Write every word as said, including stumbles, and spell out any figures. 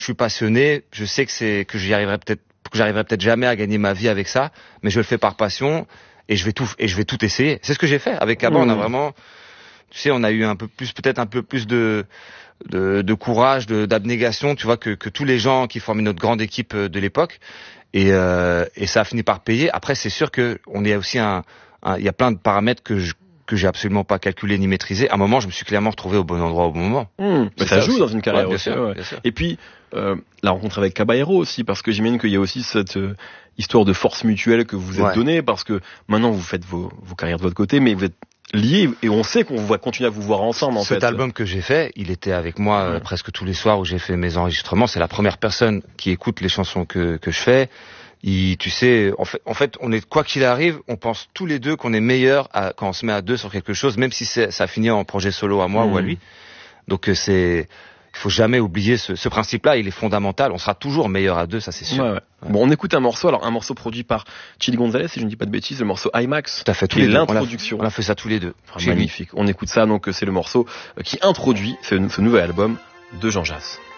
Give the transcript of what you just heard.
Je suis passionné, je sais que c'est que j'y arriverai peut-être que j'arriverai peut-être jamais à gagner ma vie avec ça, mais je le fais par passion et je vais tout et je vais tout essayer. C'est ce que j'ai fait avec Kaba. Mmh. On a vraiment, tu sais, on a eu un peu plus, peut-être un peu plus de de, de courage, de, d'abnégation, tu vois, que, que tous les gens qui formaient notre grande équipe de l'époque. Et, euh, et ça a fini par payer. Après, c'est sûr que on est aussi un, un, il y a plein de paramètres que je que j'ai absolument pas calculé ni maîtrisé. À un moment, je me suis clairement retrouvé au bon endroit au bon moment. Mmh, mais ça, ça joue aussi dans une carrière ouais, aussi. Sûr, ouais. Et puis euh, la rencontre avec Caballero aussi, parce que j'imagine qu'il y a aussi cette euh, histoire de force mutuelle que vous êtes ouais. donnée, parce que maintenant vous faites vos, vos carrières de votre côté, mais vous êtes liés et on sait qu'on va continuer à vous voir ensemble. En Cet fait. album que j'ai fait, il était avec moi ouais. euh, presque tous les soirs où j'ai fait mes enregistrements. C'est la première personne qui écoute les chansons que que je fais. Il, tu sais, en fait, en fait, on est quoi qu'il arrive, on pense tous les deux qu'on est meilleur à, quand on se met à deux sur quelque chose, même si c'est, ça finit en projet solo à moi mmh. ou à lui. Donc c'est, il faut jamais oublier ce, ce principe-là. Il est fondamental. On sera toujours meilleur à deux, ça c'est sûr. Ouais, ouais. Ouais. Bon, on écoute un morceau, alors un morceau produit par Chili Gonzalez, si je ne dis pas de bêtises, le morceau IMAX. Tout à fait. Tous les deux. L'introduction. On a, on a fait ça tous les deux. Enfin, magnifique. On écoute ça, donc c'est le morceau qui introduit ce, ce nouvel album de Jean Jass.